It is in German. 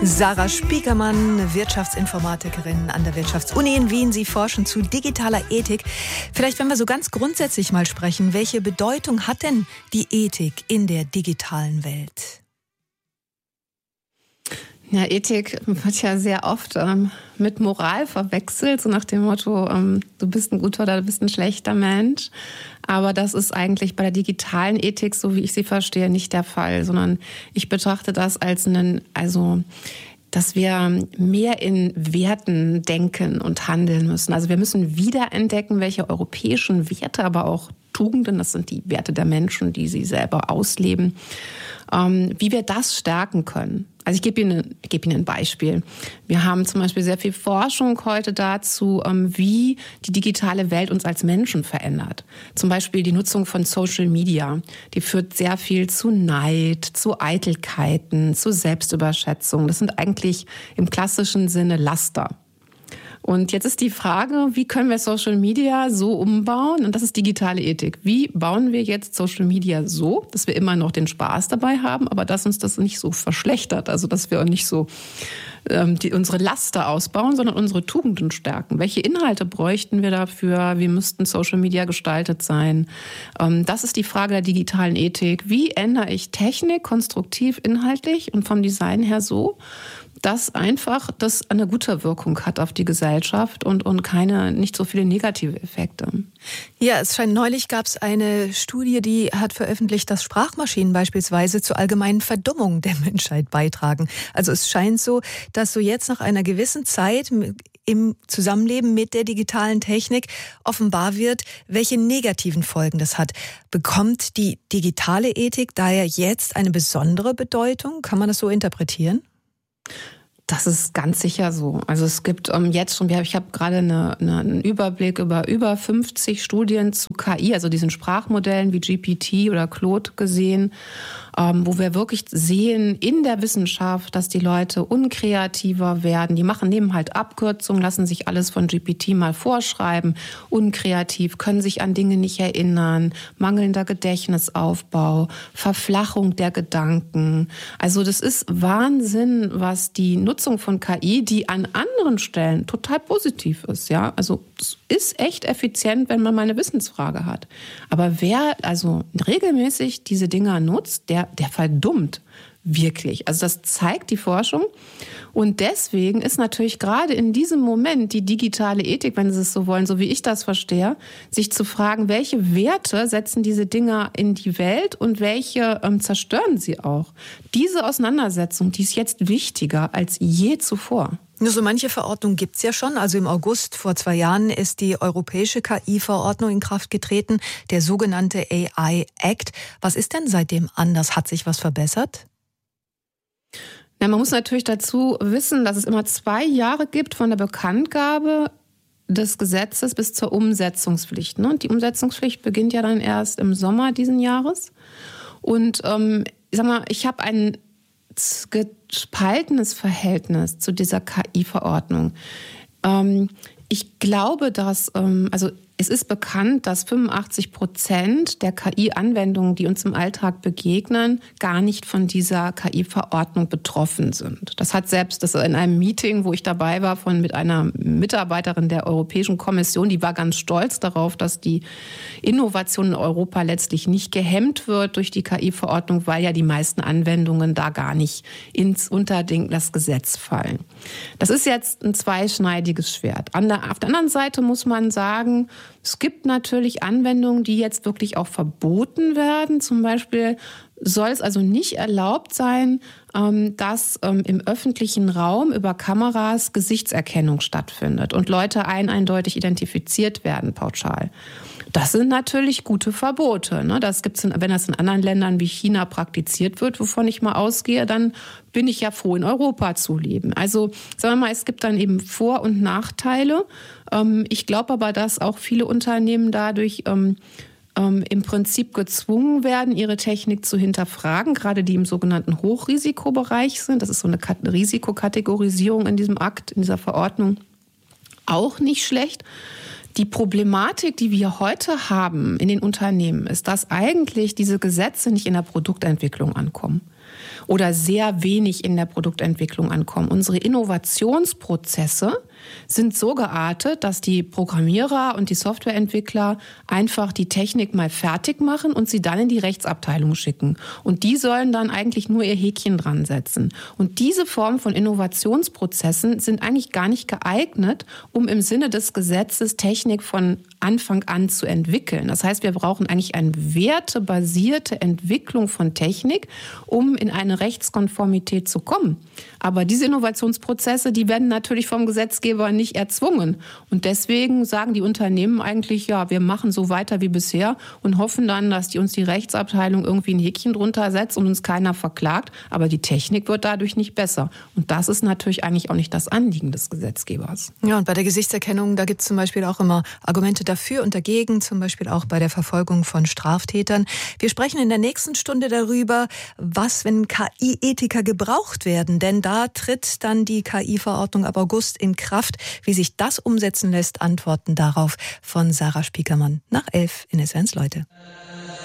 Sarah Spiekermann, Wirtschaftsinformatikerin an der Wirtschaftsuni in Wien. Sie forschen zu digitaler Ethik. Vielleicht, wenn wir so ganz grundsätzlich mal sprechen, welche Bedeutung hat denn die Ethik in der digitalen Welt? Ja, Ethik wird ja sehr oft mit Moral verwechselt, so nach dem Motto, du bist ein guter oder du bist ein schlechter Mensch. Aber das ist eigentlich bei der digitalen Ethik, so wie ich sie verstehe, nicht der Fall, sondern ich betrachte das als dass wir mehr in Werten denken und handeln müssen. Also wir müssen wiederentdecken, welche europäischen Werte, aber auch Tugenden, das sind die Werte der Menschen, die sie selber ausleben, wie wir das stärken können. Also ich gebe Ihnen ein Beispiel. Wir haben zum Beispiel sehr viel Forschung heute dazu, wie die digitale Welt uns als Menschen verändert. Zum Beispiel die Nutzung von Social Media. Die führt sehr viel zu Neid, zu Eitelkeiten, zu Selbstüberschätzung. Das sind eigentlich im klassischen Sinne Laster. Und jetzt ist die Frage, wie können wir Social Media so umbauen? Und das ist digitale Ethik. Wie bauen wir jetzt Social Media so, dass wir immer noch den Spaß dabei haben, aber dass uns das nicht so verschlechtert? Also dass wir nicht so unsere Laster ausbauen, sondern unsere Tugenden stärken. Welche Inhalte bräuchten wir dafür? Wie müssten Social Media gestaltet sein? Das ist die Frage der digitalen Ethik. Wie ändere ich Technik konstruktiv, inhaltlich und vom Design her so, dass einfach das eine gute Wirkung hat auf die Gesellschaft und nicht so viele negative Effekte. Ja, neulich gab es eine Studie, die hat veröffentlicht, dass Sprachmaschinen beispielsweise zur allgemeinen Verdummung der Menschheit beitragen. Also es scheint so, dass so jetzt nach einer gewissen Zeit im Zusammenleben mit der digitalen Technik offenbar wird, welche negativen Folgen das hat. Bekommt die digitale Ethik daher jetzt eine besondere Bedeutung? Kann man das so interpretieren? Das ist ganz sicher so. Also es gibt jetzt schon, ich habe gerade einen Überblick über 50 Studien zu KI, also diesen Sprachmodellen wie GPT oder Claude gesehen, wo wir wirklich sehen in der Wissenschaft, dass die Leute unkreativer werden. Die nehmen halt Abkürzungen, lassen sich alles von GPT mal vorschreiben, unkreativ, können sich an Dinge nicht erinnern, mangelnder Gedächtnisaufbau, Verflachung der Gedanken. Also das ist Wahnsinn, was die Nutzung von KI, die an anderen Stellen total positiv ist. Ja, also es ist echt effizient, wenn man mal eine Wissensfrage hat. Aber wer also regelmäßig diese Dinger nutzt, der verdummt wirklich. Also das zeigt die Forschung. Und deswegen ist natürlich gerade in diesem Moment die digitale Ethik, wenn Sie es so wollen, so wie ich das verstehe, sich zu fragen, welche Werte setzen diese Dinger in die Welt und welche zerstören sie auch. Diese Auseinandersetzung, die ist jetzt wichtiger als je zuvor. Nur so manche Verordnung gibt's ja schon. Also im August vor 2 Jahren ist die europäische KI-Verordnung in Kraft getreten, der sogenannte AI Act. Was ist denn seitdem anders? Hat sich was verbessert? Ja, man muss natürlich dazu wissen, dass es immer 2 Jahre gibt von der Bekanntgabe des Gesetzes bis zur Umsetzungspflicht. Und die Umsetzungspflicht beginnt ja dann erst im Sommer diesen Jahres. Und ich habe ein gespaltenes Verhältnis zu dieser KI-Verordnung. Ich glaube, dass, es ist bekannt, dass 85% der KI-Anwendungen, die uns im Alltag begegnen, gar nicht von dieser KI-Verordnung betroffen sind. Das hat selbst in einem Meeting, wo ich dabei war, mit einer Mitarbeiterin der Europäischen Kommission, die war ganz stolz darauf, dass die Innovation in Europa letztlich nicht gehemmt wird durch die KI-Verordnung, weil ja die meisten Anwendungen da gar nicht unter das Gesetz fallen. Das ist jetzt ein zweischneidiges Schwert. Auf der anderen Seite muss man sagen, es gibt natürlich Anwendungen, die jetzt wirklich auch verboten werden. Zum Beispiel soll es also nicht erlaubt sein, dass im öffentlichen Raum über Kameras Gesichtserkennung stattfindet und Leute eindeutig identifiziert werden, pauschal. Das sind natürlich gute Verbote. Ne? Das gibt's wenn das in anderen Ländern wie China praktiziert wird, wovon ich mal ausgehe, dann bin ich ja froh, in Europa zu leben. Also sagen wir mal, es gibt dann eben Vor- und Nachteile. Ich glaube aber, dass auch viele Unternehmen dadurch im Prinzip gezwungen werden, ihre Technik zu hinterfragen, gerade die im sogenannten Hochrisikobereich sind. Das ist so eine Risikokategorisierung in diesem Akt, in dieser Verordnung. Auch nicht schlecht. Die Problematik, die wir heute haben in den Unternehmen, ist, dass eigentlich diese Gesetze nicht in der Produktentwicklung ankommen. oder sehr wenig in der Produktentwicklung ankommen. Unsere Innovationsprozesse sind so geartet, dass die Programmierer und die Softwareentwickler einfach die Technik mal fertig machen und sie dann in die Rechtsabteilung schicken. Und die sollen dann eigentlich nur ihr Häkchen dran setzen. Und diese Form von Innovationsprozessen sind eigentlich gar nicht geeignet, um im Sinne des Gesetzes Technik von Anfang an zu entwickeln. Das heißt, wir brauchen eigentlich eine wertebasierte Entwicklung von Technik, um in eine Rechtskonformität zu kommen. Aber diese Innovationsprozesse, die werden natürlich vom Gesetzgeber nicht erzwungen. Und deswegen sagen die Unternehmen eigentlich, ja, wir machen so weiter wie bisher und hoffen dann, dass die uns die Rechtsabteilung irgendwie ein Häkchen drunter setzt und uns keiner verklagt. Aber die Technik wird dadurch nicht besser. Und das ist natürlich eigentlich auch nicht das Anliegen des Gesetzgebers. Ja, und bei der Gesichtserkennung, da gibt es zum Beispiel auch immer Argumente dafür und dagegen, zum Beispiel auch bei der Verfolgung von Straftätern. Wir sprechen in der nächsten Stunde darüber, was, wenn KI-Ethiker gebraucht werden. Denn da tritt dann die KI-Verordnung ab August in Kraft. Wie sich das umsetzen lässt, Antworten darauf von Sarah Spiekermann nach 11 in SWR1 Leute.